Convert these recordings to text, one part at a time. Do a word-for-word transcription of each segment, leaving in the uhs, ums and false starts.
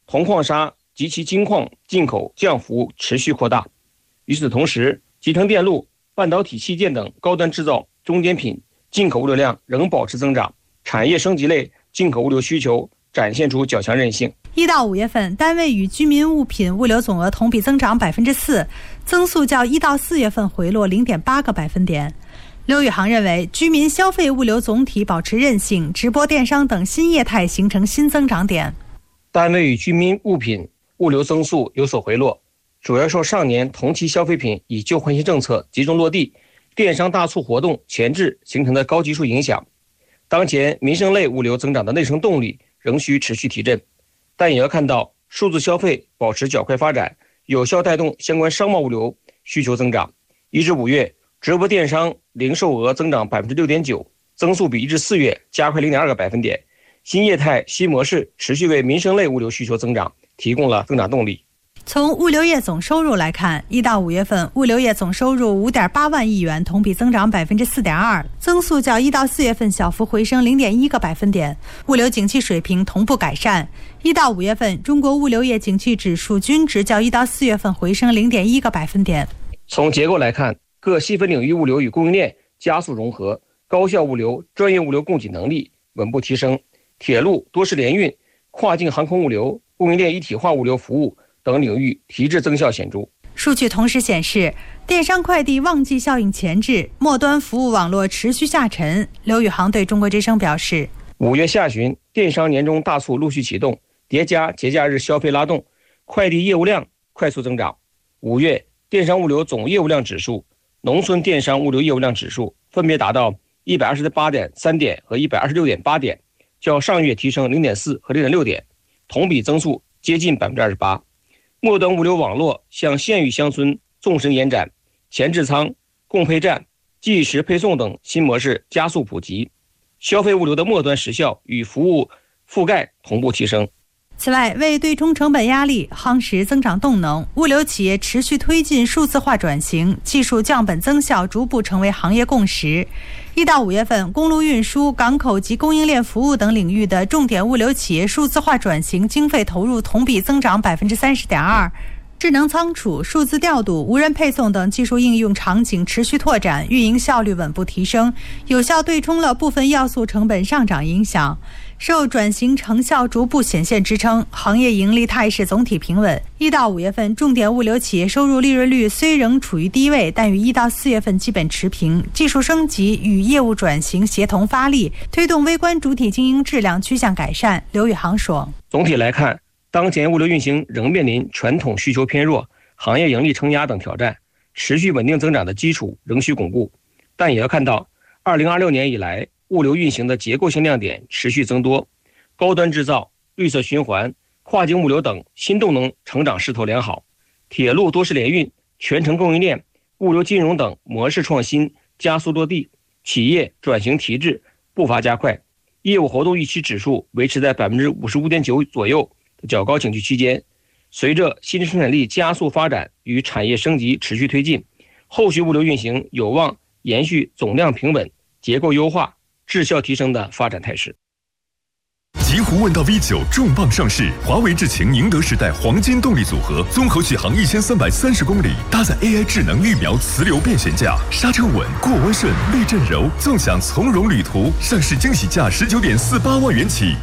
铜矿砂及其金矿进口降幅持续扩大。与此同时，集成电路、半导体器件等高端制造中间品进口物流量仍保持增长，产业升级类进口物流需求展现出较强韧性。 一到五月份，单位与居民物品物流总额同比增长百分之四，增速较一到四月份回落零点八个百分点。刘宇航认为，居民消费物流总体保持韧性，直播电商等新业态形成新增长点。 单位与居民物品物流增速有所回落，主要受上年同期消费品以旧换新政策集中落地、电商大促活动前置形成的高基数影响。当前民生类物流增长的内生动力仍需持续提振，但也要看到数字消费保持较快发展，有效带动相关商贸物流需求增长。一至五月，直播电商零售额增长百分之六点九，增速比一至四月加快零点二个百分点。新业态、新模式持续为民生类物流需求增长提供了增长动力。 从物流业总收入来看，一到五月份物流业总收入五点八万亿元，同比增长百分之四点二，增速较一到四月份小幅回升零点一个百分点。物流景气水平同步改善。一到五月份，中国物流业景气指数均值较一到四月份回升零点一个百分点。 从结构来看，各细分领域物流与供应链加速融合，高效物流、专业物流供给能力稳步提升，铁路、多式联运、跨境航空物流、供应链一体化物流服务等领域提质增效显著。 数据同时显示，电商快递旺季效应前置，末端服务网络持续下沉。刘宇航对中国之声表示， 五月下旬，电商年终大促陆续启动，叠加节假日消费拉动，快递业务量快速增长。五月电商物流总业务量指数、农村电商物流业务量指数分别达到一百二十八点三点和一百二十六点八点，较上月提升零点四和零点六点，同比增速接近百分之二十八。末端物流网络向县域乡村纵深延展，前置仓、共配站、即时配送等新模式加速普及，消费物流的末端时效与服务覆盖同步提升。 此外，为对冲成本压力、夯实增长动能，物流企业持续推进数字化转型，技术降本增效逐步成为行业共识。一到五月份，公路运输、港口及供应链服务等领域的重点物流企业数字化转型经费投入同比增长百分之三十点二。智能仓储、数字调度、无人配送等技术应用场景持续拓展，运营效率稳步提升，有效对冲了部分要素成本上涨影响。受转型成效逐步显现支撑，行业盈利态势总体平稳。一到五月份，重点物流企业收入利润率虽仍处于低位，但与一到四月份基本持平。技术升级与业务转型协同发力，推动微观主体经营质量趋向改善。刘宇航说， 总体来看，当前物流运行仍面临传统需求偏弱、行业盈利承压等挑战，持续稳定增长的基础仍需巩固。但也要看到，二零二六年以来，物流运行的结构性亮点持续增多，高端制造、绿色循环、跨境物流等新动能成长势头良好，铁路多式联运、全程供应链、物流金融等模式创新加速落地，企业转型提质步伐加快，业务活动预期指数维持在百分之五十五点九左右的较高景气区间。随着新生产力加速发展与产业升级持续推进，后续物流运行有望延续总量平稳、结构优化、质效提升的发展态势。 极狐问道 V 九 重磅上市，华为智擎宁德时代黄金动力组合，综合续航一千三百三十公里，搭载 A I 智能预瞄磁流变悬架，刹车稳，过弯顺，避震柔，纵享从容旅途。上市惊喜价十九点四八万元起。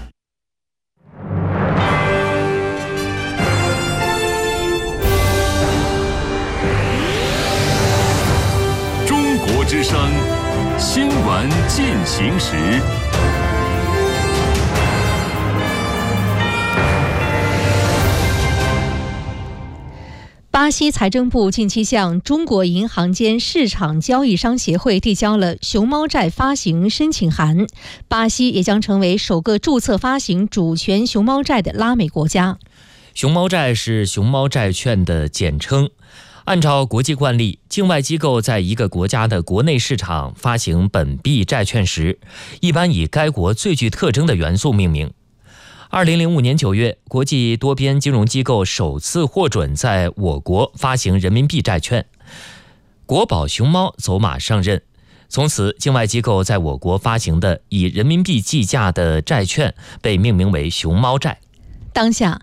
中国之声新闻进行时。 巴西财政部近期向中国银行间市场交易商协会递交了熊猫债发行申请函，巴西也将成为首个注册发行主权熊猫债的拉美国家。 熊猫债是熊猫债券的简称。按照国际惯例，境外机构在一个国家的国内市场发行本币债券时，一般以该国最具特征的元素命名。二零零五年九月，国际多边金融机构首次获准在我国发行人民币债券，国宝熊猫走马上任。从此，境外机构在我国发行的以人民币计价的债券被命名为熊猫债。 当下，